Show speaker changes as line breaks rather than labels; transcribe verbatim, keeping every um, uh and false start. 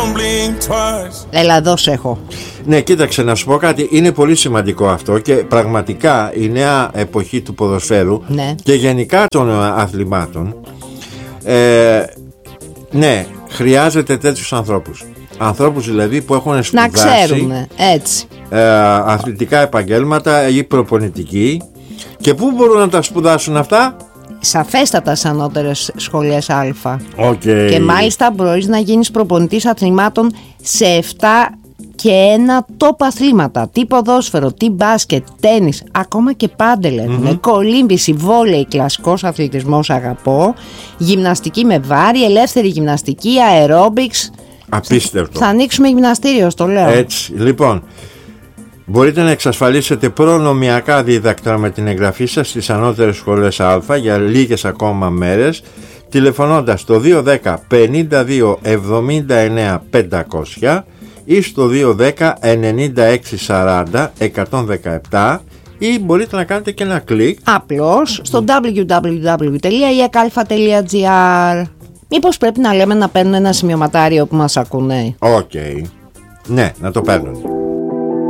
Έλα εδώ σε έχω.
Ναι, κοίταξε να σου πω κάτι. Είναι πολύ σημαντικό αυτό και πραγματικά η νέα εποχή του ποδοσφαίρου, ναι, και γενικά των αθλημάτων, ε, ναι, χρειάζεται τέτοιους ανθρώπους. Ανθρώπους δηλαδή που έχουν σπουδάσει,
να ξέρουμε, έτσι,
ε, αθλητικά επαγγέλματα ή προπονητικοί. Και πού μπορούν να τα σπουδάσουν αυτά?
Σαφέστατα στις ανώτερες σχολές Α.
Okay.
Και μάλιστα μπορείς να γίνεις προπονητής αθλημάτων σε επτά και ένα top αθλήματα. Τι ποδόσφαιρο, τι μπάσκετ, τένις, ακόμα και πάντελ έχουν. Mm-hmm. Κολύμβηση, βόλεϊ, κλασικός αθλητισμός αγαπώ, γυμναστική με βάρη, ελεύθερη γυμναστική, αερόμπικς.
Απίστευτο.
Θα ανοίξουμε γυμναστήριο, στο λέω.
Έτσι, λοιπόν, μπορείτε να εξασφαλίσετε προνομιακά δίδακτρα με την εγγραφή σας στις ανώτερες σχολές Α για λίγες ακόμα μέρες, τηλεφωνώντας στο δύο ένα μηδέν πενήντα δύο εβδομήντα εννέα πεντακόσια ή στο δύο ένα μηδέν ενενήντα έξι σαράντα εκατόν δεκαεπτά, ή μπορείτε να κάνετε και ένα κλικ
απλώς στο double-u double-u double-u τελεία i a k alpha τελεία g r. Μήπως πρέπει να λέμε να παίρνουν ένα σημειωματάριο που μας ακούνε?
Οκ, okay. Ναι, να το παίρνουν.